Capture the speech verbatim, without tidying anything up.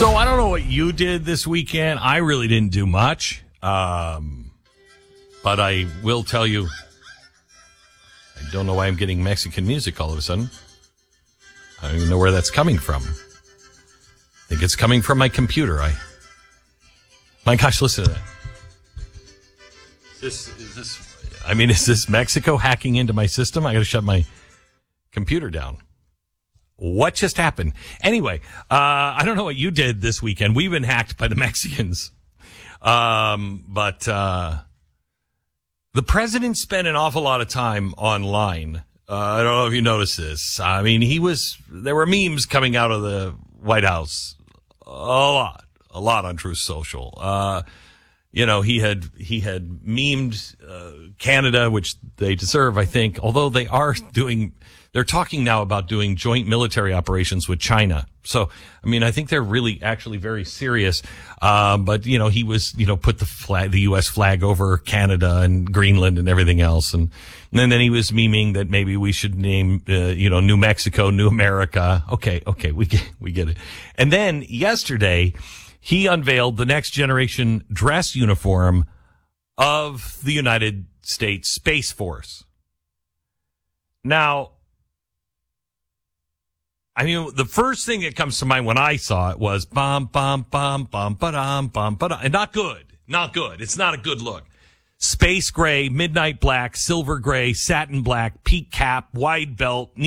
So I don't know what you did this weekend. I really didn't do much. Um, but I will tell you, I don't know why I'm getting Mexican music all of a sudden. I don't even know where that's coming from. I think it's coming from my computer. I, my gosh, listen to that. Is this, is this, I mean, is this Mexico hacking into my system? I got to shut my computer down. What just happened? Anyway, uh, I don't know what you did this weekend. We've been hacked by the Mexicans. Um, but, uh, the president spent an awful lot of time online. Uh, I don't know if you noticed this. I mean, he was, there were memes coming out of the White House. A lot, a lot on Truth Social. Uh, you know, he had, he had memed, uh, Canada, which they deserve, I think, although they are doing, they're talking now about doing joint military operations with China. So, I mean, I think they're really actually very serious. Um, but, you know, he was, you know, put the flag, the U S flag over Canada and Greenland and everything else. And, and then he was memeing that maybe we should name, uh, you know, New Mexico, New America. Okay. Okay. We get, we get it. And then yesterday he unveiled the next generation dress uniform of the United States Space Force. Now, I mean, the first thing that comes to mind when I saw it was bum, bum, bum, bum, ba-dum, bum, ba-dum. And not good. Not good. It's not a good look. Space gray, midnight black, silver gray, satin black, peak cap, wide belt,